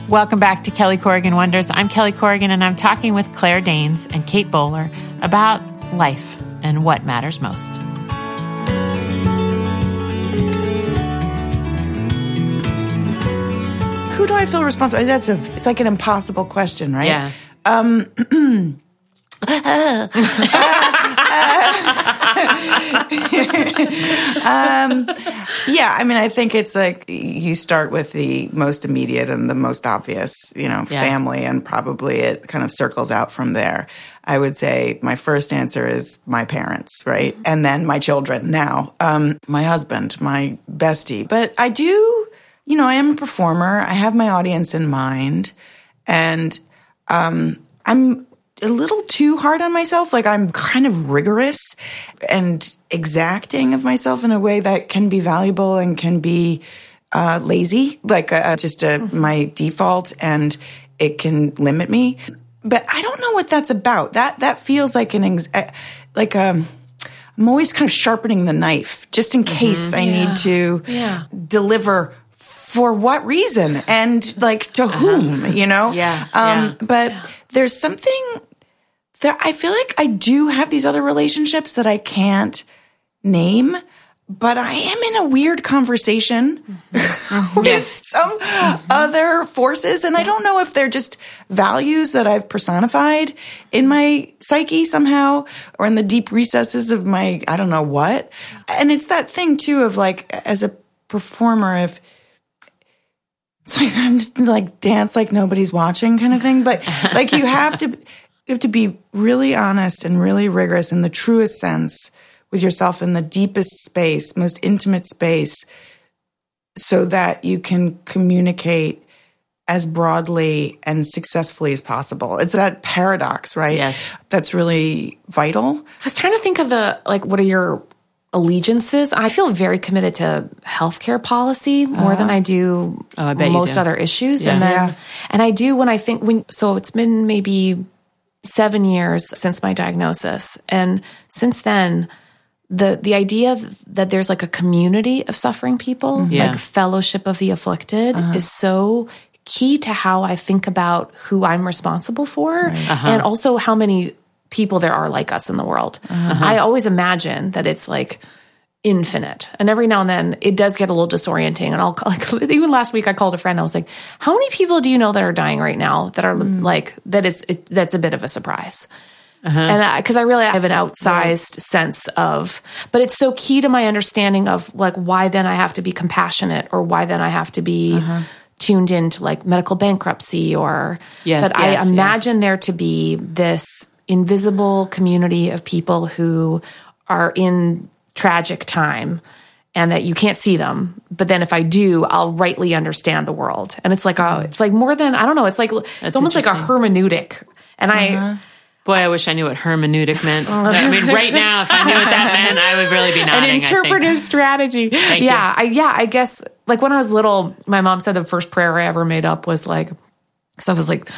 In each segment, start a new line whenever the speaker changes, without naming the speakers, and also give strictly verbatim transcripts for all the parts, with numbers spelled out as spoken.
Welcome back to Kelly Corrigan Wonders. I'm Kelly Corrigan, and I'm talking with Claire Danes and Kate Bowler about life and what matters most.
Who do I feel responsible? That's a. It's like an impossible question, right?
Yeah.
Um, um, yeah, I mean, I think it's like you start with the most immediate and the most obvious, you know,
Yeah.
family, and probably it kind of circles out from there. I would say my first answer is my parents, right? Mm-hmm. And then my children now, um, my husband, my bestie. But I do, you know, I am a performer. I have my audience in mind. And um, I'm a little too hard on myself. Like, I'm kind of rigorous and exacting of myself in a way that can be valuable and can be uh, lazy, like uh, just a, my default, and it can limit me. But I don't know what that's about. That that feels like an like um, I'm always kind of sharpening the knife just in case mm-hmm. I yeah. need to
yeah.
deliver. For what reason? And like to uh-huh. whom, you know?
Yeah.
Um,
yeah.
But
yeah.
there's something that I feel like I do have these other relationships that I can't name, but I am in a weird conversation mm-hmm. with yeah. some mm-hmm. other forces. And I don't know if they're just values that I've personified in my psyche somehow, or in the deep recesses of my, I don't know what. And it's that thing too of like, as a performer, if, it's like I'm just like dance like nobody's watching kind of thing. But like you have to you have to be really honest and really rigorous in the truest sense with yourself in the deepest space, most intimate space, so that you can communicate as broadly and successfully as possible. It's that paradox, right?
Yes.
That's really vital.
I was trying to think of the, like, what are your allegiances? I feel very committed to healthcare policy more uh, than I do
oh, I bet
most
you do.
other issues.
Yeah.
And then,
yeah.
and I do when I think when, so it's been maybe seven years since my diagnosis. And since then, the, the idea that there's like a community of suffering people,
yeah.
like fellowship of the afflicted
uh-huh.
is so key to how I think about who I'm responsible for
right.
uh-huh.
and also how many people there are like us in the world.
Uh-huh.
I always imagine that it's like infinite. And every now and then it does get a little disorienting. And I'll like, even last week I called a friend. I was like, how many people do you know that are dying right now that are mm. like, that is, it, that's a bit of a surprise. Uh-huh. And because I, I really have an outsized right. sense of, but it's so key to my understanding of like why then I have to be compassionate, or why then I have to be uh-huh. tuned into like medical bankruptcy, or,
yes,
but
yes,
I imagine
yes.
there to be this invisible community of people who are in tragic time and that you can't see them. But then if I do, I'll rightly understand the world. And it's like, a, it's like more than, I don't know. It's like, That's it's almost like a hermeneutic. And
uh-huh. I, boy, I wish I knew what hermeneutic meant. I mean, right now, if I knew what that meant, I would really be nodding.
An interpretive strategy.
Thank
yeah.
you.
I, yeah. I guess like when I was little, my mom said the first prayer I ever made up was like, cause I was like,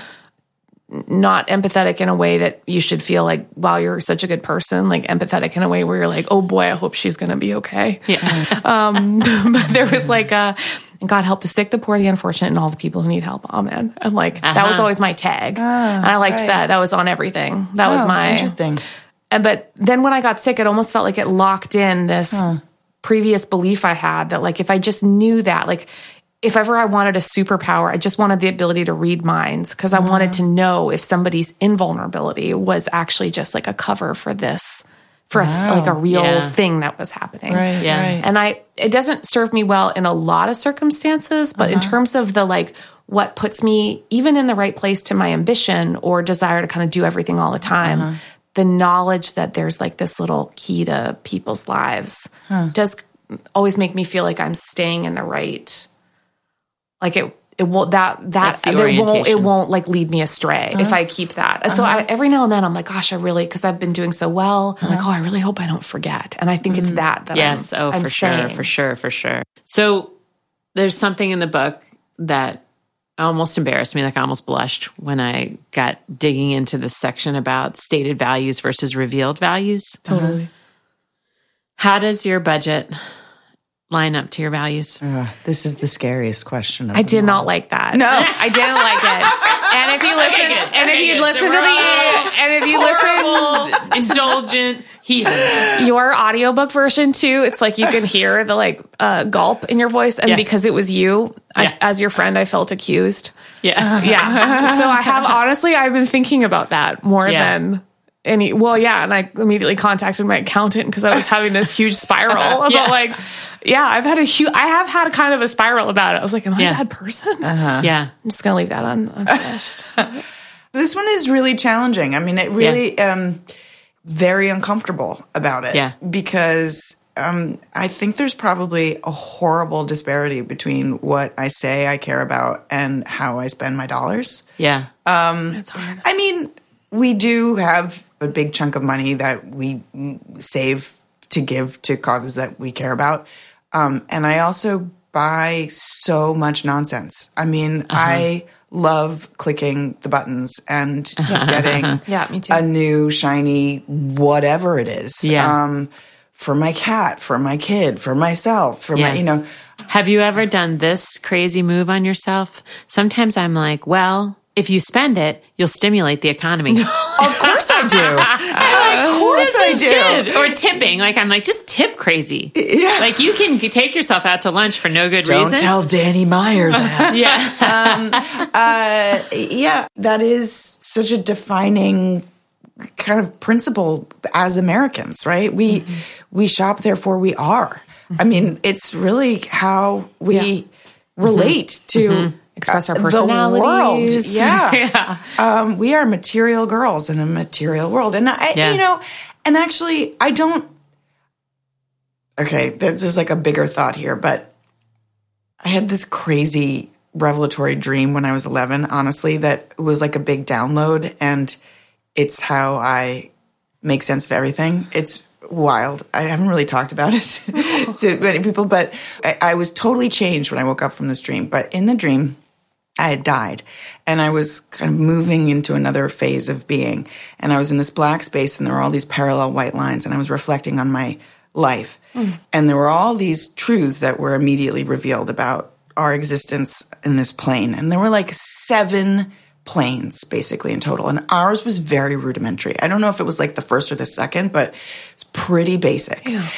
not empathetic in a way that you should feel like, wow, you're such a good person, like empathetic in a way where you're like, oh boy, I hope she's going to be okay.
Yeah.
um, but there was like a, God help the sick, the poor, the unfortunate, and all the people who need help. Amen. And like, uh-huh. that was always my tag.
Ah,
and I liked
right.
that. That was on everything. That
oh,
was my,
interesting.
And, but then when I got sick, it almost felt like it locked in this
huh.
previous belief I had that like, if I just knew that, like, if ever I wanted a superpower, I just wanted the ability to read minds, because I uh-huh. wanted to know if somebody's invulnerability was actually just like a cover for this, for
wow.
a, like a real
yeah.
thing that was happening.
Right,
yeah.
right.
And I, it doesn't serve me well in a lot of circumstances, but uh-huh. in terms of the like, what puts me even in the right place to my ambition or desire to kind of do everything all the time, uh-huh. the knowledge that there's like this little key to people's lives huh. does always make me feel like I'm staying in the right. Like it, it won't that that
the
it won't it
orientation.
won't like lead me astray uh-huh. if I keep that. And uh-huh. so I, every now and then I'm like, gosh, I really because I've been doing so well. I'm uh-huh. like, oh, I really hope I don't forget. And I think mm-hmm. it's that that
yes,
I'm,
oh,
I'm
for
saying.
sure, for sure, for sure. So there's something in the book that almost embarrassed me. Like I almost blushed when I got digging into this section about stated values versus revealed values.
Totally.
How does your budget line up to your values?
Uh, this is the scariest question. Of
I did
them
not
all.
like that.
No.
I didn't like it. And if you listen,
Okay, good.
and if
Okay,
you
good.
listen
So
to
we're
the,
all
and if you listen,
Indulgent heathens.
your audiobook version too, it's like you can hear the like uh, gulp in your voice, and
Yeah.
because it was you,
Yeah.
I, as your friend, I felt accused.
Yeah.
Yeah. So I have honestly, I've been thinking about that more
Yeah.
than any. Well, yeah, and I immediately contacted my accountant because I was having this huge spiral about
Yeah.
like, yeah, I've had a huge, I have had kind of a spiral about it. I was like, am I
Yeah.
a bad person?
Yeah.
I'm just gonna leave that un- unfinished.
This one is really challenging. I mean, it really um very uncomfortable about it.
Yeah.
Because um I think there's probably a horrible disparity between what I say I care about and how I spend my dollars.
Yeah.
It's hard.
I mean, we do have a big chunk of money that we mm, save to give to causes that we care about. Um, and I also buy so much nonsense. I mean, I love clicking the buttons and getting
Yeah, me too.
a new shiny whatever it is.
Yeah.
Um, for my cat, for my kid, for myself, for
Yeah.
my, you know,
Have you ever done this crazy move on yourself? Sometimes I'm like, well, if you spend it, you'll stimulate the economy.
of course I do. Of course I
This is
do.
good. Or tipping. Like, I'm like, just tip crazy.
Yeah.
Like, you can take yourself out to lunch for no good
Don't
reason.
tell Danny Meyer that.
yeah.
uh, yeah, that is such a defining kind of principle as Americans, right? We
Mm-hmm.
we shop, therefore we are. I mean, it's really how we relate to
Express our
uh, the world.
personalities.
Yeah,
Yeah.
Um, we are material girls in a material world, and I,
Yeah.
you know, and actually, I don't. Okay, there's there's like a bigger thought here, but I had this crazy revelatory dream when I was eleven, honestly, that was like a big download, and it's how I make sense of everything. It's wild. I haven't really talked about it to many people, but I, I was totally changed when I woke up from this dream. But in the dream, I had died, and I was kind of moving into another phase of being, and I was in this black space, and there were all these parallel white lines, and I was reflecting on my life. And there were all these truths that were immediately revealed about our existence in this plane. And there were like seven planes basically in total. And ours was very rudimentary. I don't know if it was like the first or the second, but it's pretty basic.
Yeah.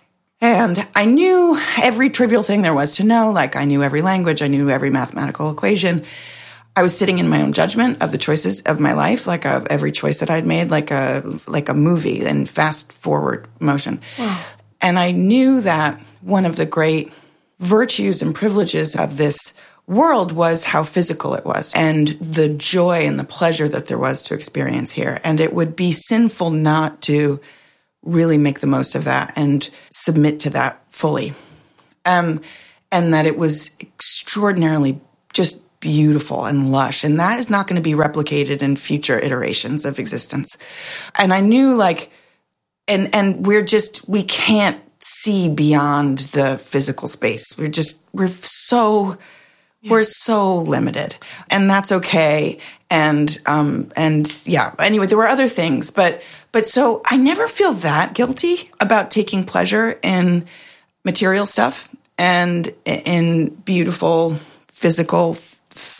And I knew every trivial thing there was to know. Like I knew every language. I knew every mathematical equation. I was sitting in my own judgment of the choices of my life, like of every choice that I'd made, like a like a movie in fast forward motion. Wow. And I knew that one of the great virtues and privileges of this world was how physical it was and the joy and the pleasure that there was to experience here. And it would be sinful not to really make the most of that and submit to that fully. Um, and that it was extraordinarily just beautiful and lush. And that is not going to be replicated in future iterations of existence. And I knew like, and, and we're just, we can't see beyond the physical space. We're just, we're so, yeah. we're so limited, and that's okay. And, um, and yeah, anyway, there were other things, but, but so I never feel that guilty about taking pleasure in material stuff and in beautiful physical f-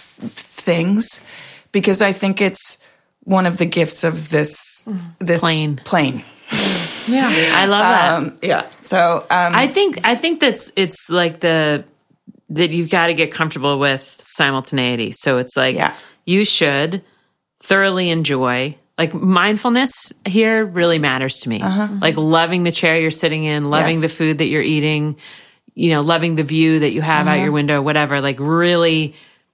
things, because I think it's one of the gifts of this, this
Plane.
plane.
Yeah.
I love that.
Um, yeah. So um,
I think I think that's it's like the that you've got to get comfortable with simultaneity. So it's like
Yeah.
you should thoroughly enjoy, like mindfulness here really matters to me. Like loving the chair you're sitting in, loving
Yes.
the food that you're eating, you know, loving the view that you have out your window, whatever, like really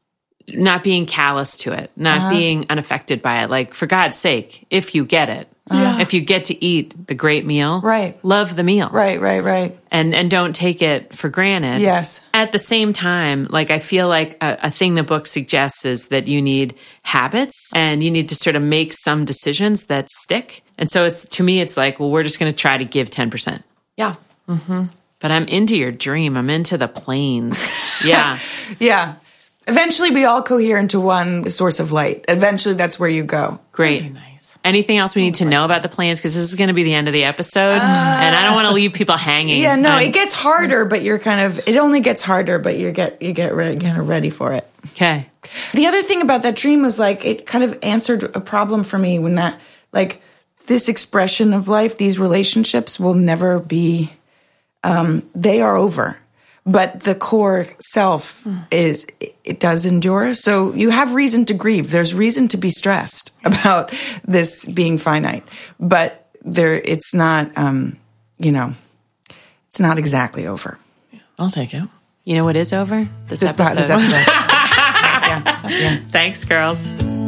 not being callous to it, not being unaffected by it. Like for God's sake, if you get it,
Yeah.
if you get to eat the great meal,
Right.
love the meal.
right, right, right.
And and don't take it for granted.
Yes.
At the same time, like I feel like a, a thing the book suggests is that you need habits and you need to sort of make some decisions that stick. And so it's to me, it's like, well, we're just going to try to give ten percent.
Yeah.
But I'm into your dream. I'm into the planes. Yeah.
Yeah. Eventually, we all cohere into one source of light. Eventually, that's where you go.
Great. Nice. Anything else we need to know about the planes? Because this is going to be the end of the episode, uh, and I don't want to leave people hanging.
Yeah, no,
I'm,
it gets harder, but you're kind of. It only gets harder, but you get you get ready, kind of ready for it.
Okay.
The other thing about that dream was like it kind of answered a problem for me when that like this expression of life, these relationships will never be. Um, they are over. But the core self is, it does endure. So you have reason to grieve. There's reason to be stressed about this being finite. But there, it's not, um, you know, it's not exactly over.
I'll take it.
You know what is over? This,
this
episode.
This episode. yeah, yeah.
Thanks, girls.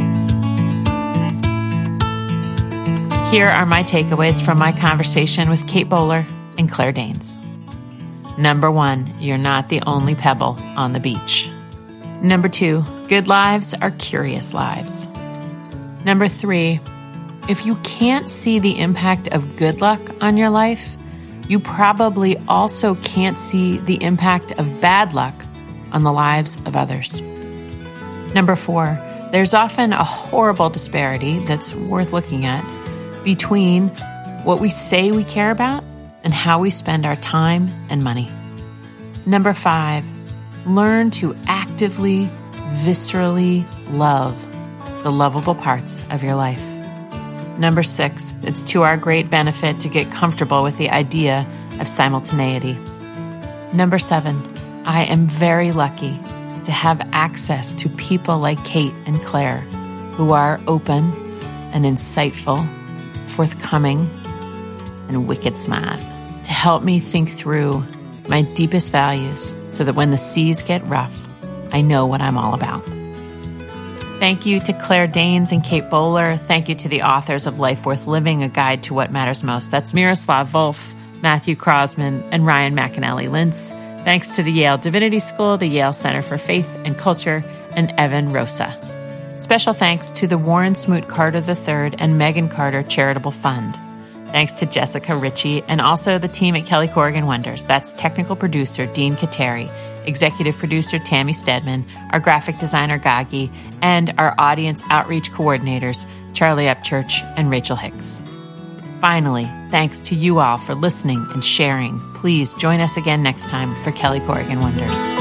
Here are my takeaways from my conversation with Kate Bowler and Claire Danes. Number one, you're not the only pebble on the beach. Number two, good lives are curious lives. Number three, if you can't see the impact of good luck on your life, you probably also can't see the impact of bad luck on the lives of others. Number four, there's often a horrible disparity that's worth looking at between what we say we care about and how we spend our time and money. Number five, learn to actively, viscerally love the lovable parts of your life. Number six, it's to our great benefit to get comfortable with the idea of simultaneity. Number seven, I am very lucky to have access to people like Kate and Claire who are open and insightful, forthcoming, and wicked smart, to help me think through my deepest values so that when the seas get rough, I know what I'm all about. Thank you to Claire Danes and Kate Bowler. Thank you to the authors of Life Worth Living, A Guide to What Matters Most. That's Miroslav Volf, Matthew Crosman, and Ryan McAnally Lintz. Thanks to the Yale Divinity School, the Yale Center for Faith and Culture, and Evan Rosa. Special thanks to the Warren Smoot Carter the third and Megan Carter Charitable Fund. Thanks to Jessica Ritchie and also the team at Kelly Corrigan Wonders. That's technical producer Dean Kateri, executive producer Tammy Stedman, our graphic designer Gagi, and our audience outreach coordinators Charlie Upchurch and Rachel Hicks. Finally, thanks to you all for listening and sharing. Please join us again next time for Kelly Corrigan Wonders.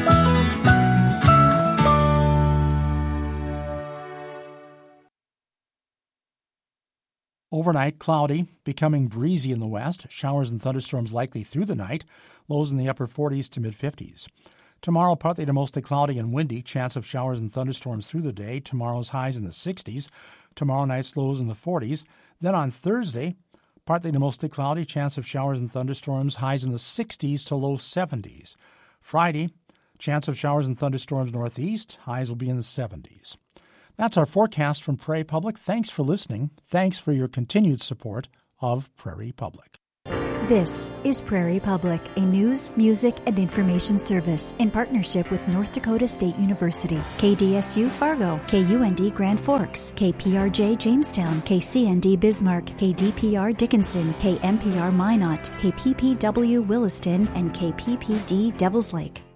Overnight, cloudy, becoming breezy in the west. Showers and thunderstorms likely through the night. Lows in the upper forties to mid-fifties. Tomorrow, partly to mostly cloudy and windy. Chance of showers and thunderstorms through the day. Tomorrow's highs in the sixties. Tomorrow night's lows in the forties. Then on Thursday, partly to mostly cloudy. Chance of showers and thunderstorms. Highs in the sixties to low seventies. Friday, chance of showers and thunderstorms northeast. Highs will be in the seventies. That's our forecast from Prairie Public. Thanks for listening. Thanks for your continued support of Prairie Public.
This is Prairie Public, a news, music, and information service in partnership with North Dakota State University, K D S U Fargo, K U N D Grand Forks, K P R J Jamestown, K C N D Bismarck, K D P R Dickinson, K M P R Minot, K P P W Williston, and K P P D Devils Lake.